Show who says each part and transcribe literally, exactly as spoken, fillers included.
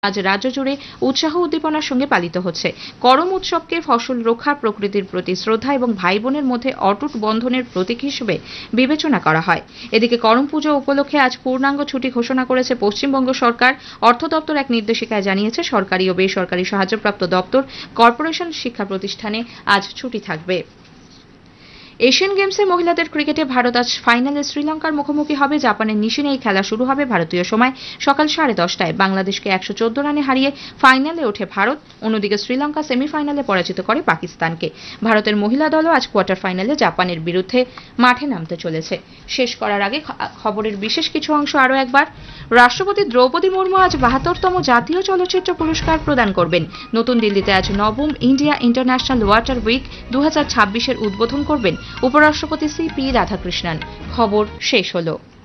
Speaker 1: আজ রাজ্য জুড়ে উৎসাহ উদ্দীপনার সঙ্গে পালিত হচ্ছে। করম উৎসবকে ফসল রক্ষা, প্রকৃতির প্রতি শ্রদ্ধা এবং ভাই বোনের মধ্যে অটুট বন্ধনের প্রতীক হিসেবে বিবেচনা করা হয়। এদিকে করম পুজো উপলক্ষে আজ পূর্ণাঙ্গ ছুটি ঘোষণা করেছে পশ্চিমবঙ্গ সরকার। অর্থ দপ্তর এক নির্দেশিকায় জানিয়েছে, সরকারি ও বেসরকারি সাহায্যপ্রাপ্ত দপ্তর, কর্পোরেশন, শিক্ষা প্রতিষ্ঠানে আজ ছুটি থাকবে। এশিয়ান গেমসে মহিলাদের ক্রিকেটে ভারত আজ ফাইনালে শ্রীলঙ্কার মুখোমুখি হবে। জাপানের নিশিনে এই খেলা শুরু হবে ভারতীয় সময় সকাল সাড়ে দশটায়। বাংলাদেশকে একশো চোদ্দ রানে হারিয়ে ফাইনালে ওঠে ভারত। অন্যদিকে শ্রীলঙ্কা সেমিফাইনালে পরাজিত করে পাকিস্তানকে। ভারতের মহিলা দলও আজ কোয়ার্টার ফাইনালে জাপানের বিরুদ্ধে মাঠে নামতে চলেছে। শেষ করার আগে খবরের বিশেষ কিছু অংশ আরও একবার। রাষ্ট্রপতি দ্রৌপদী মুর্মু আজ বাহাত্তরতম জাতীয় চলচ্চিত্র পুরস্কার প্রদান করবেন। নতুন দিল্লিতে আজ নবম ইন্ডিয়া ইন্টারন্যাশনাল ওয়াটার উইক দু হাজার ছাব্বিশের উদ্বোধন করবেন উপরাষ্ট্রপতি সি পি রাধাকৃষ্ণন। খবর শেষ হলো।